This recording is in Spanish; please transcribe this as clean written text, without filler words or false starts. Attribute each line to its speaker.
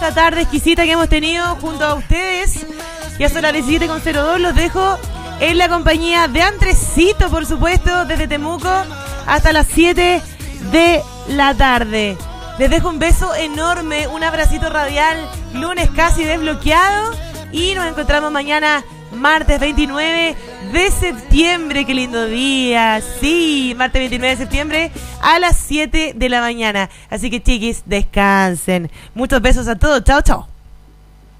Speaker 1: esta tarde exquisita que hemos tenido junto a ustedes. Ya son las 17:02, los dejo en la compañía de Andresito, por supuesto, desde Temuco hasta las 7 de la tarde. Les dejo un beso enorme, un abracito radial, lunes casi desbloqueado, y nos encontramos mañana, martes 29 de septiembre. Qué lindo día, sí, martes 29 de septiembre a las 7 de la mañana. Así que chiquis, descansen. Muchos besos a todos, chao, chao.